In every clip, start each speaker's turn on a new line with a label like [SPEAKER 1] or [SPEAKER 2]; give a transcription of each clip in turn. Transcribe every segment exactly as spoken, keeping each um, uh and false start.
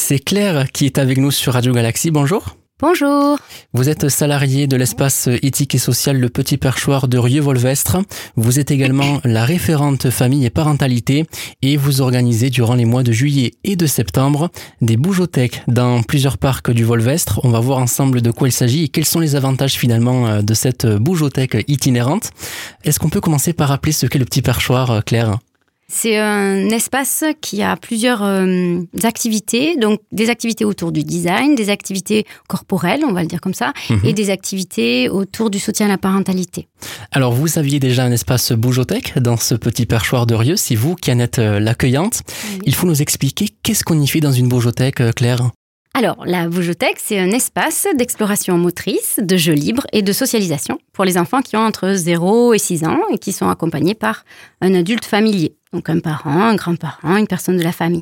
[SPEAKER 1] C'est Claire qui est avec nous sur Radio Galaxie. Bonjour.
[SPEAKER 2] Bonjour.
[SPEAKER 1] Vous êtes salariée de l'espace éthique et social Le Petit Perchoir de Rieux-Volvestre. Vous êtes également la référente famille et parentalité et vous organisez durant les mois de juillet et de septembre des bougeothèques dans plusieurs parcs du Volvestre. On va voir ensemble de quoi il s'agit et quels sont les avantages finalement de cette bougeothèque itinérante. Est-ce qu'on peut commencer par rappeler ce qu'est Le Petit Perchoir, Claire ?
[SPEAKER 2] C'est un espace qui a plusieurs euh, activités, donc des activités autour du design, des activités corporelles, on va le dire comme ça, mmh. et des activités autour du soutien à la parentalité.
[SPEAKER 1] Alors, vous aviez déjà un espace bougeothèque dans ce Petit Perchoir de Rieux, c'est vous qui en êtes l'accueillante. Oui. Il faut nous expliquer qu'est-ce qu'on y fait dans une bougeothèque, Claire ?
[SPEAKER 2] Alors, la bougeothèque, c'est un espace d'exploration motrice, de jeux libres et de socialisation pour les enfants qui ont entre zéro et six ans et qui sont accompagnés par un adulte familier. Donc un parent, un grand-parent, une personne de la famille.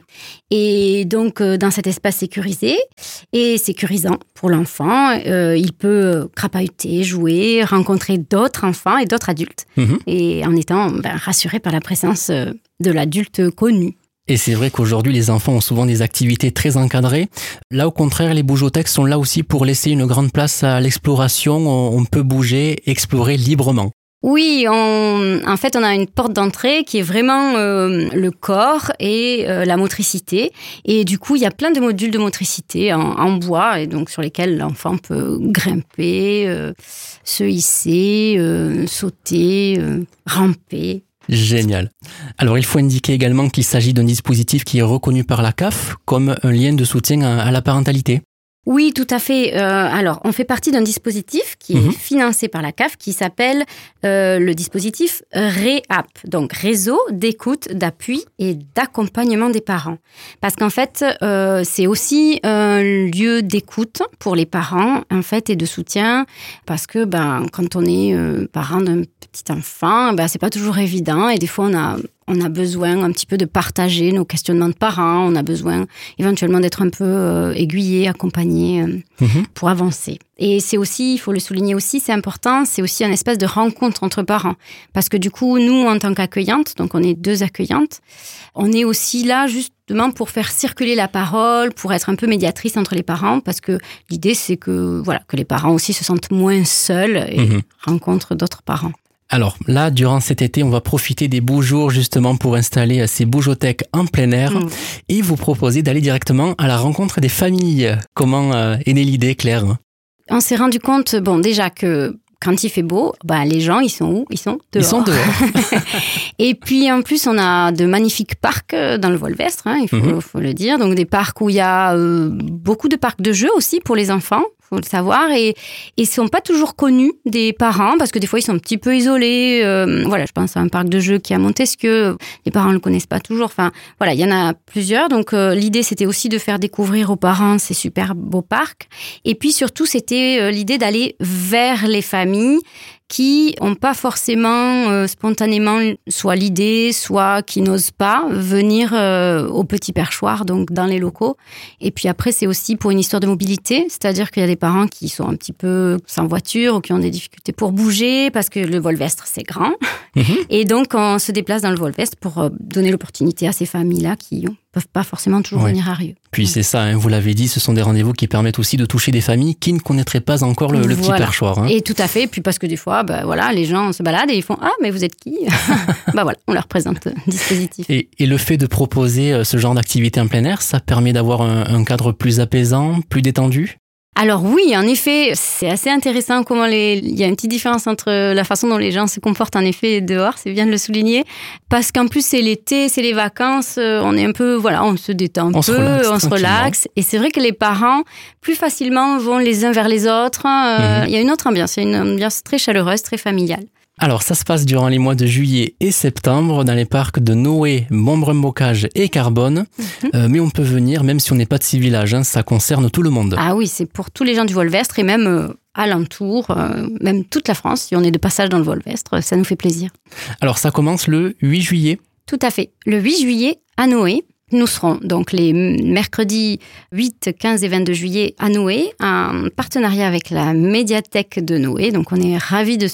[SPEAKER 2] Et donc, euh, dans cet espace sécurisé et sécurisant pour l'enfant, euh, il peut crapahuter, jouer, rencontrer d'autres enfants et d'autres adultes. Mmh. Et en étant ben, rassuré par la présence de l'adulte connu.
[SPEAKER 1] Et c'est vrai qu'aujourd'hui, les enfants ont souvent des activités très encadrées. Là, au contraire, les bougeothèques sont là aussi pour laisser une grande place à l'exploration. On peut bouger, explorer librement.
[SPEAKER 2] Oui, on, en fait, on a une porte d'entrée qui est vraiment euh, le corps et euh, la motricité. Et du coup, il y a plein de modules de motricité en, en bois, et donc sur lesquels l'enfant peut grimper, euh, se hisser, euh, sauter, euh, ramper.
[SPEAKER 1] Génial. Alors, il faut indiquer également qu'il s'agit d'un dispositif qui est reconnu par la C A F comme un lien de soutien à la parentalité.
[SPEAKER 2] Oui, tout à fait. Euh, alors, on fait partie d'un dispositif qui mmh. est financé par la C A F qui s'appelle euh, le dispositif RÉAP, donc Réseau d'écoute, d'appui et d'accompagnement des parents. Parce qu'en fait, euh, c'est aussi un lieu d'écoute pour les parents, en fait, et de soutien, parce que ben, quand on est euh, parent d'un petit enfant, ben, c'est pas toujours évident et des fois, on a... On a besoin un petit peu de partager nos questionnements de parents. On a besoin éventuellement d'être un peu euh, aiguillé, accompagné euh, mmh. pour avancer. Et c'est aussi, il faut le souligner aussi, c'est important, c'est aussi un espace de rencontre entre parents. Parce que du coup, nous, en tant qu'accueillantes, donc on est deux accueillantes, on est aussi là justement pour faire circuler la parole, pour être un peu médiatrice entre les parents. Parce que l'idée, c'est que, voilà, que les parents aussi se sentent moins seuls et mmh. rencontrent d'autres parents.
[SPEAKER 1] Alors là, durant cet été, on va profiter des beaux jours justement pour installer ces bougeothèques en plein air mmh. et vous proposer d'aller directement à la rencontre des familles. Comment euh, est née l'idée, Claire ?
[SPEAKER 2] On s'est rendu compte, bon, déjà que quand il fait beau, bah, les gens, ils sont où ? Ils sont dehors.
[SPEAKER 1] Ils sont dehors.
[SPEAKER 2] Et puis, en plus, on a de magnifiques parcs dans le Volvestre, hein, il faut, mmh. faut le dire. Donc, des parcs où il y a euh, beaucoup de parcs de jeux aussi pour les enfants. Faut le savoir, et ils sont pas toujours connus des parents parce que des fois ils sont un petit peu isolés. Euh, voilà, je pense à un parc de jeux qui est à Montesquieu. Les parents le connaissent pas toujours. Enfin, voilà, il y en a plusieurs. Donc euh, l'idée c'était aussi de faire découvrir aux parents ces super beaux parcs. Et puis surtout c'était euh, l'idée d'aller vers les familles qui n'ont pas forcément euh, spontanément soit l'idée, soit qui n'osent pas venir euh, au Petit Perchoir, donc dans les locaux. Et puis après, c'est aussi pour une histoire de mobilité, c'est-à-dire qu'il y a des parents qui sont un petit peu sans voiture ou qui ont des difficultés pour bouger parce que le Volvestre, c'est grand. Mmh. Et donc, on se déplace dans le Volvestre pour euh, donner l'opportunité à ces familles-là qui ne peuvent pas forcément toujours ouais. venir à Rieux.
[SPEAKER 1] Puis c'est ça, hein, vous l'avez dit, ce sont des rendez-vous qui permettent aussi de toucher des familles qui ne connaîtraient pas encore le, le
[SPEAKER 2] voilà.
[SPEAKER 1] Petit Perchoir. Hein.
[SPEAKER 2] Et tout à fait, et puis parce que des fois, bah, voilà, les gens se baladent et ils font « Ah, mais vous êtes qui ?» Bah voilà, on leur présente le dispositif.
[SPEAKER 1] Et, et le fait de proposer ce genre d'activité en plein air, ça permet d'avoir un, un cadre plus apaisant, plus détendu ?
[SPEAKER 2] Alors oui, en effet, c'est assez intéressant comment les... il y a une petite différence entre la façon dont les gens se comportent en effet dehors, c'est bien de le souligner, parce qu'en plus c'est l'été, c'est les vacances, on est un peu, voilà, on se détend un
[SPEAKER 1] on
[SPEAKER 2] peu,
[SPEAKER 1] se relaxe,
[SPEAKER 2] on se relaxe, et c'est vrai que les parents, plus facilement, vont les uns vers les autres, euh, mmh. il y a une autre ambiance, il y a une ambiance très chaleureuse, très familiale.
[SPEAKER 1] Alors, ça se passe durant les mois de juillet et septembre dans les parcs de Noé, Montbrun-Bocage et Carbone. Mmh. Euh, mais on peut venir, même si on n'est pas de ces villages, hein, ça concerne tout le monde.
[SPEAKER 2] Ah oui, c'est pour tous les gens du Volvestre et même euh, alentour, euh, même toute la France. Si on est de passage dans le Volvestre, ça nous fait plaisir.
[SPEAKER 1] Alors, ça commence le huit juillet.
[SPEAKER 2] Tout à fait. Le huit juillet à Noé. Nous serons donc les mercredis huit, quinze et vingt-deux juillet à Noé, en partenariat avec la médiathèque de Noé. Donc on est ravis de ce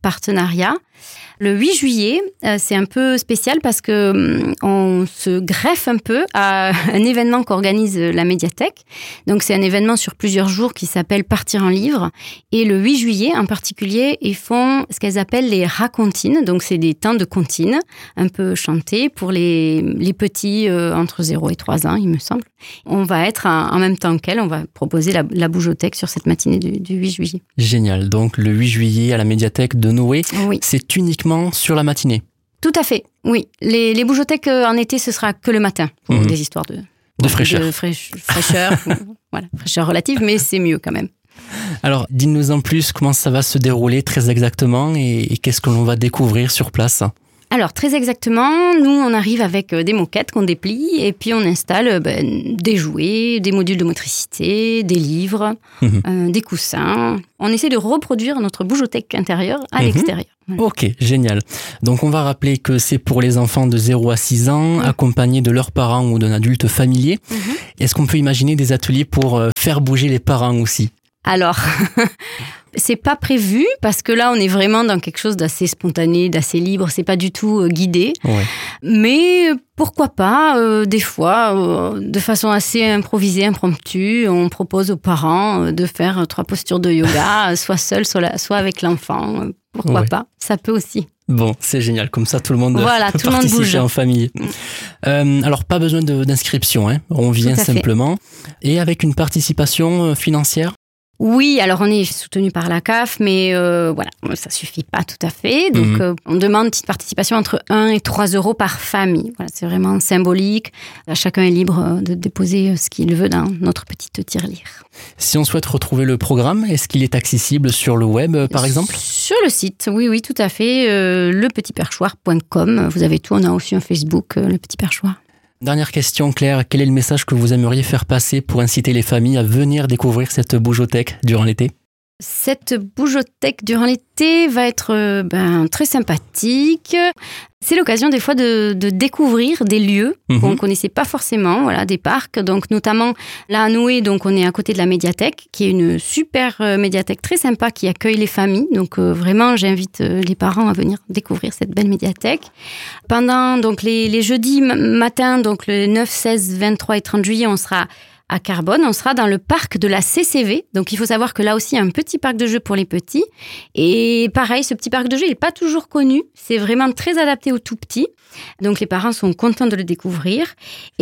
[SPEAKER 2] partenariat. Le huit juillet, euh, c'est un peu spécial parce que hum, on se greffe un peu à un événement qu'organise la médiathèque. Donc, c'est un événement sur plusieurs jours qui s'appelle Partir en livre. Et le huit juillet, en particulier, ils font ce qu'elles appellent les racontines. Donc, c'est des temps de comptines, un peu chantés pour les, les petits euh, entre zéro et trois ans, il me semble. On va être en, en même temps qu'elles, on va proposer la, la bougeothèque sur cette matinée du, du huit juillet.
[SPEAKER 1] Génial. Donc, le huit juillet à la médiathèque de Noé,
[SPEAKER 2] oui.
[SPEAKER 1] C'est uniquement sur la matinée.
[SPEAKER 2] Tout à fait, oui. Les, les bougeothèques en été, ce sera que le matin, pour mmh. des histoires de,
[SPEAKER 1] de fraîcheur.
[SPEAKER 2] De fraîche, fraîcheur, voilà, fraîcheur relative, mais c'est mieux quand même.
[SPEAKER 1] Alors, dis-nous en plus comment ça va se dérouler très exactement et, et qu'est-ce que l'on va découvrir sur place ?
[SPEAKER 2] Alors, très exactement, nous, on arrive avec des moquettes qu'on déplie et puis on installe ben, des jouets, des modules de motricité, des livres, mmh. euh, des coussins. On essaie de reproduire notre bougeothèque intérieure à mmh. l'extérieur. Voilà.
[SPEAKER 1] Ok, génial. Donc, on va rappeler que c'est pour les enfants de zéro à six ans, mmh. accompagnés de leurs parents ou d'un adulte familier. Mmh. Est-ce qu'on peut imaginer des ateliers pour faire bouger les parents aussi ?
[SPEAKER 2] Alors... C'est pas prévu parce que là on est vraiment dans quelque chose d'assez spontané, d'assez libre, c'est pas du tout euh, guidé. Ouais. Mais pourquoi pas, euh, des fois, euh, de façon assez improvisée, impromptue, on propose aux parents de faire trois postures de yoga, soit seul, soit, la, soit avec l'enfant. Pourquoi ouais. pas, ça peut aussi.
[SPEAKER 1] Bon, c'est génial, comme ça tout le monde
[SPEAKER 2] voilà,
[SPEAKER 1] peut
[SPEAKER 2] tout
[SPEAKER 1] participer
[SPEAKER 2] le monde bouge.
[SPEAKER 1] En famille. Euh, alors pas besoin de, d'inscription, hein. On vient simplement. Fait. Et avec une participation financière ?
[SPEAKER 2] Oui, alors on est soutenu par la C A F, mais euh, voilà, ça suffit pas tout à fait. Donc, mmh. euh, on demande une petite participation entre un et trois euros par famille. Voilà, c'est vraiment symbolique. Chacun est libre de déposer ce qu'il veut dans notre petite tirelire.
[SPEAKER 1] Si on souhaite retrouver le programme, est-ce qu'il est accessible sur le web, par exemple ?
[SPEAKER 2] Sur le site, oui, oui, tout à fait. Euh, le petit perchoir point com. Vous avez tout. On a aussi un Facebook, euh, Le Petit Perchoir.
[SPEAKER 1] Dernière question, Claire. Quel est le message que vous aimeriez faire passer pour inciter les familles à venir découvrir cette bougeothèque durant l'été ?
[SPEAKER 2] Cette bougeothèque durant l'été va être ben, très sympathique. C'est l'occasion des fois de, de découvrir des lieux mmh. qu'on ne connaissait pas forcément, voilà, des parcs. Donc notamment là à Noé, donc on est à côté de la médiathèque, qui est une super médiathèque très sympa qui accueille les familles. Donc euh, vraiment, j'invite les parents à venir découvrir cette belle médiathèque. Pendant donc les, les jeudis matins, donc le neuf, seize, vingt-trois et trente juillet, on sera à Carbone, on sera dans le parc de la C C V. Donc, il faut savoir que là aussi, il y a un petit parc de jeux pour les petits. Et pareil, ce petit parc de jeux, il n'est pas toujours connu. C'est vraiment très adapté aux tout petits. Donc, les parents sont contents de le découvrir.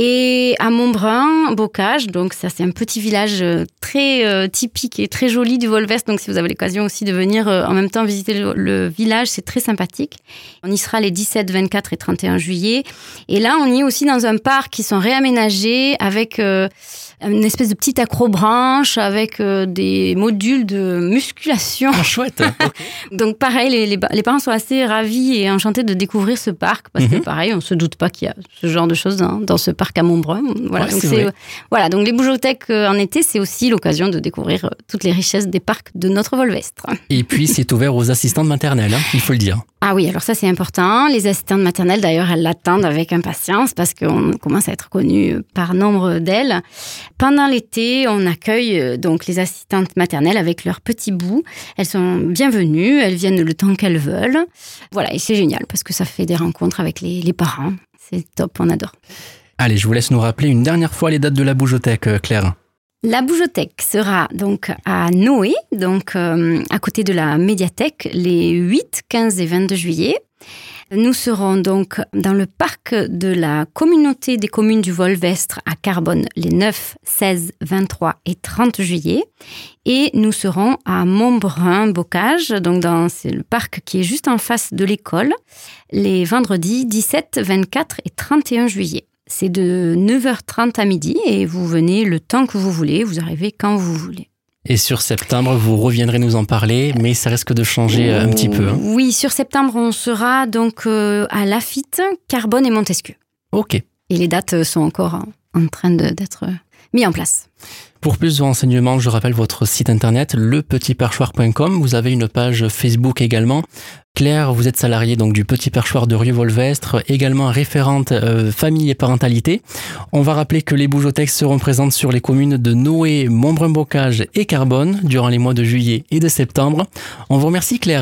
[SPEAKER 2] Et à Montbrun, Bocage, donc ça, c'est un petit village très euh, typique et très joli du Volvestre. Donc, si vous avez l'occasion aussi de venir euh, en même temps visiter le, le village, c'est très sympathique. On y sera les dix-sept, vingt-quatre et trente et un juillet. Et là, on y est aussi dans un parc qui sont réaménagés avec... Euh, une espèce de petite acrobranche avec euh, des modules de musculation.
[SPEAKER 1] Ah, chouette. Okay.
[SPEAKER 2] Donc pareil, les, les, les parents sont assez ravis et enchantés de découvrir ce parc parce mm-hmm. que pareil, on se doute pas qu'il y a ce genre de choses dans, dans ce parc à Montbrun. Voilà, ouais, donc, c'est c'est, euh, voilà, donc les bougeothèques euh, en été, c'est aussi l'occasion de découvrir euh, toutes les richesses des parcs de notre Volvestre.
[SPEAKER 1] Et puis c'est ouvert aux assistantes maternelles, hein, il faut le dire.
[SPEAKER 2] Ah oui, alors ça c'est important. Les assistantes maternelles d'ailleurs, elles l'attendent avec impatience parce qu'on commence à être connus par nombre d'elles. Pendant l'été, on accueille donc les assistantes maternelles avec leurs petits bouts. Elles sont bienvenues, elles viennent le temps qu'elles veulent. Voilà, et c'est génial parce que ça fait des rencontres avec les, les parents. C'est top, on adore.
[SPEAKER 1] Allez, je vous laisse nous rappeler une dernière fois les dates de la bougeothèque, Claire.
[SPEAKER 2] La bougeothèque sera donc à Noé, donc euh, à côté de la médiathèque, les huit, quinze et vingt-deux juillet. Nous serons donc dans le parc de la communauté des communes du Volvestre à Carbone les neuf, seize, vingt-trois et trente juillet. Et nous serons à Montbrun-Bocage, donc dans c'est le parc qui est juste en face de l'école, les vendredis dix-sept, vingt-quatre et trente et un juillet. C'est de neuf heures trente à midi et vous venez le temps que vous voulez, vous arrivez quand vous voulez.
[SPEAKER 1] Et sur septembre, vous reviendrez nous en parler, mais ça risque de changer un petit peu. Hein.
[SPEAKER 2] Oui, sur septembre, on sera donc euh, à Laffitte, Carbone et Montesquieu.
[SPEAKER 1] Ok.
[SPEAKER 2] Et les dates sont encore en, en train de, d'être mises en place.
[SPEAKER 1] Pour plus de renseignements, je rappelle votre site internet, le petit perchoir point com. Vous avez une page Facebook également. Claire, vous êtes salariée donc du Petit Perchoir de Rieux-Volvestre, également référente euh, famille et parentalité. On va rappeler que les bougeothèques seront présentes sur les communes de Noé, Montbrun-Bocage et Carbone durant les mois de juillet et de septembre. On vous remercie, Claire.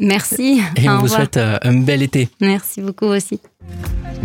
[SPEAKER 2] Merci.
[SPEAKER 1] Et
[SPEAKER 2] Au
[SPEAKER 1] on vous
[SPEAKER 2] revoir.
[SPEAKER 1] souhaite un bel été.
[SPEAKER 2] Merci beaucoup aussi.